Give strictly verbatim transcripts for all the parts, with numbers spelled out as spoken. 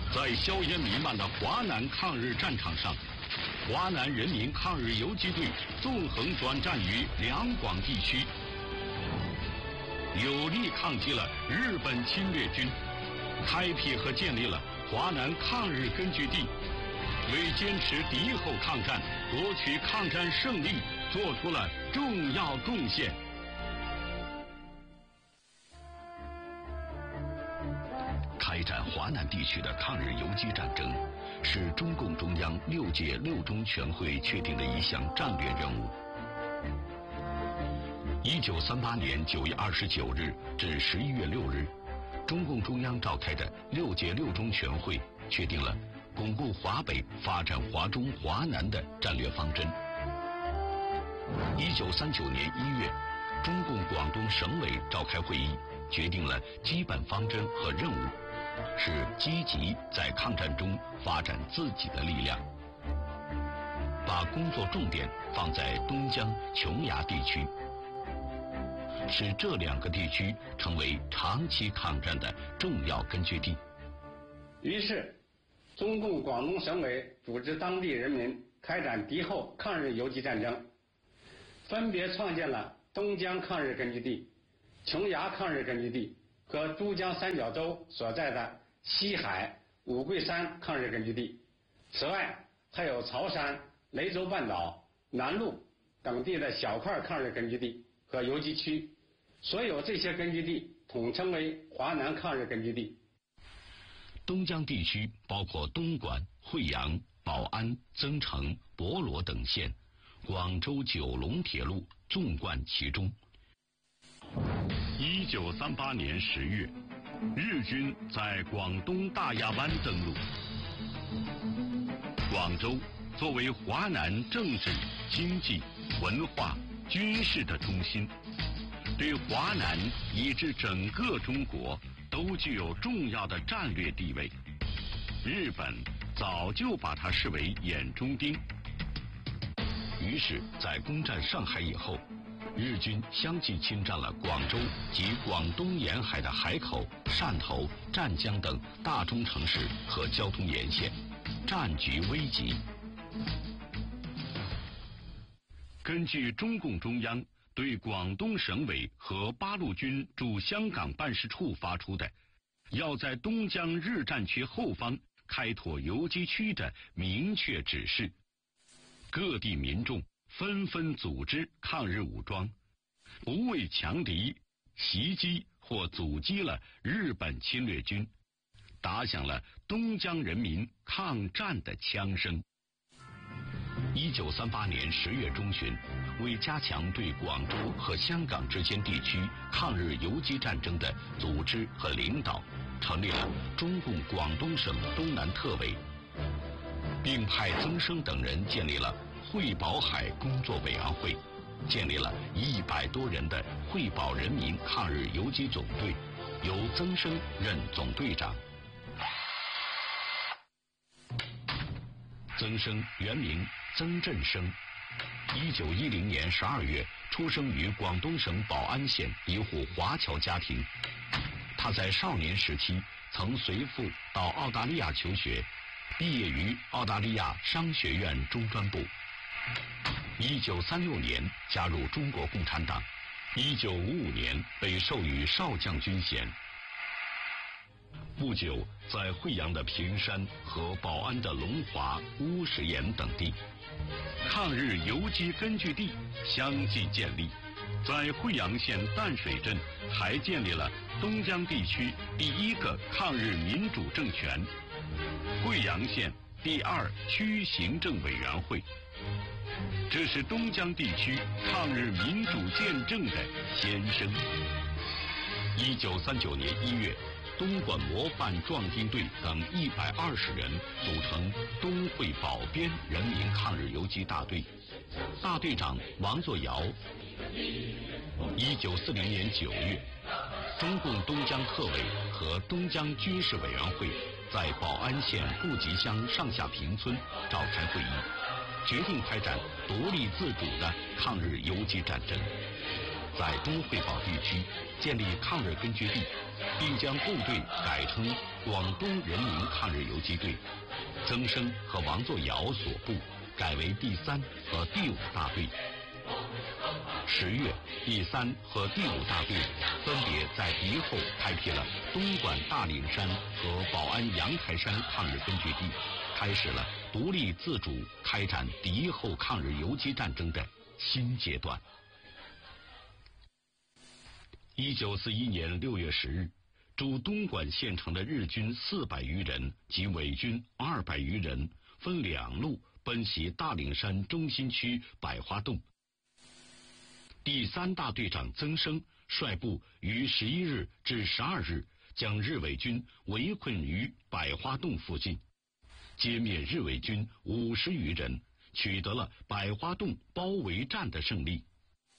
在硝烟弥漫的华南抗日战场上，华南人民抗日游击队纵横转战于两广地区，有力抗击了日本侵略军，开辟和建立了华南抗日根据地，为坚持敌后抗战、夺取抗战胜利做出了重要贡献。开展华南地区的抗日游击战争，是中共中央六届六中全会确定的一项战略任务。一九三八年九月二十九日至十一月六日，中共中央召开的六届六中全会确定了巩固华北、发展华中、华南的战略方针。一九三九年一月，中共广东省委召开会议，决定了基本方针和任务，是积极在抗战中发展自己的力量，把工作重点放在东江、琼崖地区，使这两个地区成为长期抗战的重要根据地。 于是，中共广东省委组织当地人民开展敌后抗日游击战争，分别创建了东江抗日根据地、琼崖抗日根据地和珠江三角洲所在的西海、五桂山抗日根据地。此外，还有曹山、雷州半岛、南路等地的小块抗日根据地和游击区，所有这些根据地统称为华南抗日根据地。 东江地区包括东莞、惠阳、宝安、增城、博罗等县，广州九龙铁路纵贯其中。一九三八年十月，日军在广东大亚湾登陆。广州作为华南政治、经济、文化、军事的中心，对华南以至整个中国都具有重要的战略地位。日本早就把它视为眼中钉。于是，在攻占上海以后，日军相继侵占了广州及广东沿海的海口、汕头、湛江等大中城市和交通沿线，战局危急。根据中共中央对广东省委和八路军驻香港办事处发出的要在东江日战区后方开拓游击区的明确指示，各地民众纷纷组织抗日武装，不畏强敌，袭击或阻击了日本侵略军，打响了东江人民抗战的枪声。一九三八年十月中旬，为加强对广州和香港之间地区抗日游击战争的组织和领导，成立了中共广东省东南特委，并派曾生等人建立了惠宝海工作委员会，建立了一百多人的惠宝人民抗日游击总队，由曾生任总队长。曾生原名曾振生，一九一零年十二月出生于广东省宝安县一户华侨家庭。他在少年时期曾随父到澳大利亚求学，毕业于澳大利亚商学院中专部。一九三六年加入中国共产党，一九五五年被授予少将军衔。不久，在惠阳的平山和宝安的龙华、乌石岩等地，抗日游击根据地相继建立。在惠阳县淡水镇，还建立了东江地区第一个抗日民主政权——惠阳县第二区行政委员会。这是东江地区抗日民主见证的先声。一九三九年一月，东莞模范壮丁队等一百二十人组成东惠保边人民抗日游击大队，大队长王作尧。一九四零年九月，中共东江特委和东江军事委员会在宝安县布吉乡上下坪村召开会议，决定开展独立自主的抗日游击战争，在东惠保地区建立抗日根据地， 并将部队改称广东人民抗日游击队，曾生和王作尧所部改为第三和第五大队。十月，第三和第五大队分别在敌后开辟了东莞大岭山和宝安阳台山抗日根据地，开始了独立自主开展敌后抗日游击战争的新阶段。一九四一年六月十日，驻东莞县城的日军四百余人及伪军二百余人分两路奔袭大岭山中心区百花洞。第三大队长曾生率部于十一日至十二日将日伪军围困于百花洞附近，歼灭日伪军五十余人，取得了百花洞包围战的胜利。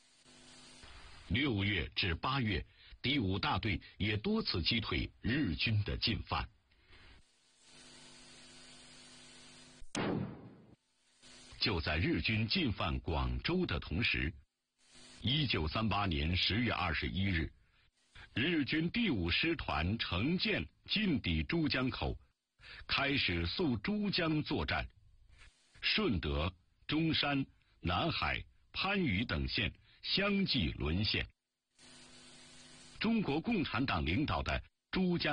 六月至八月，第五大队也多次击退日军的进犯。就在日军进犯广州的同时，一九三八年十月二十一日，日军第五师团乘舰进抵珠江口，开始溯珠江作战。顺德、中山、南海、番禺等县相继沦陷。中国共产党领导的珠江